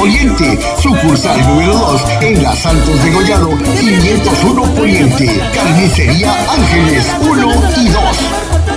Poniente, sucursal número 2 en la Santos de Gollado, 501 Poniente, Carnicería Ángeles 1 y 2.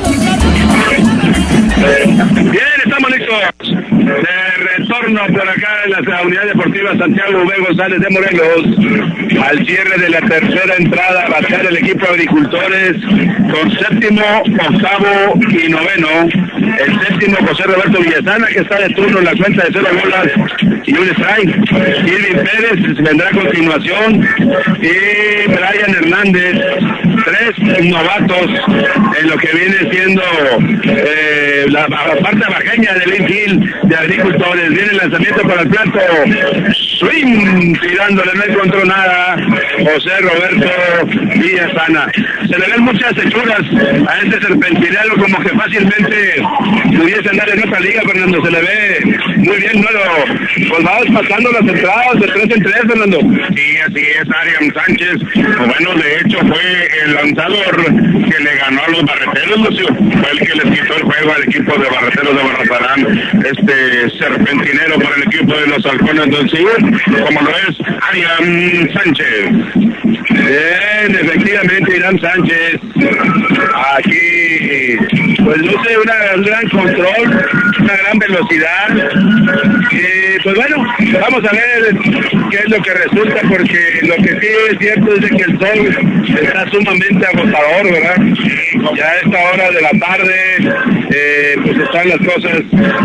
Bien, estamos listos de retorno por acá en la unidad deportiva Santiago V. González de Morelos, al cierre de la tercera entrada a batear el equipo de Agricultores con séptimo, octavo y noveno. El séptimo, José Roberto Villasana, que está de turno en la cuenta de 0 bolas y un strike. Irving Pérez vendrá a continuación y Brian Hernández, 3 novatos en lo que viene siendo la parte bajeña del infield de Agricultores. Viene el lanzamiento para el plato, swing, tirándole, no encontró nada José Roberto Villasana. Se le ven muchas hechuras a este serpentinero, como que fácilmente pudiese andar en otra liga, Fernando. Se le ve muy bien, ¿no? Pues vamos pasando las entradas de 3 en 3, Fernando. Sí, así es, Ariam Sánchez. Bueno, de hecho fue el lanzador que le ganó a los barreteros, Lucio. Fue el que les quitó el juego al equipo de barreteros de Barrazarán, este serpentinero por el equipo de los halcones del sur, como lo es Ariam Sánchez. Bien, efectivamente, Irán Sánchez. Aquí, pues luce un gran control, una gran velocidad. Pues bueno, vamos a ver qué es lo que resulta, porque lo que sí es cierto es que el sol está sumamente agotador, ¿verdad? Ya a esta hora de la tarde, pues están las cosas,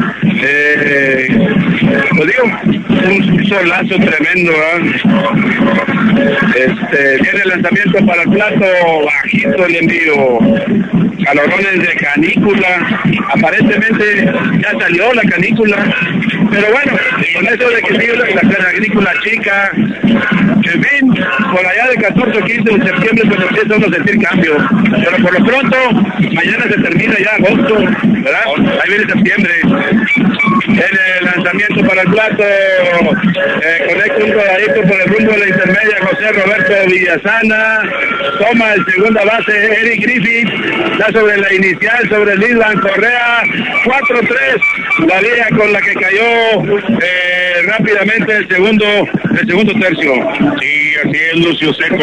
pues digo, un solazo tremendo, ¿verdad? Viene el lanzamiento para el plato, bajito el envío, calorones de canícula, aparentemente ya salió la canícula, pero bueno, con eso de que sigue la canícula chica, en fin, por allá de 14 o 15 de septiembre pues empieza uno a sentir cambio, pero por lo pronto, mañana se termina ya agosto, ¿verdad? Ahí viene septiembre. El lanzamiento para el plato, conecta un rodadito por el rumbo de la intermedia, José Roberto Villasana, toma el segunda base, Eric Griffith, está sobre la inicial, sobre el Island Correa, 4-3, la vía con la que cayó rápidamente el segundo tercio. Sí, así es, Lucio Seco.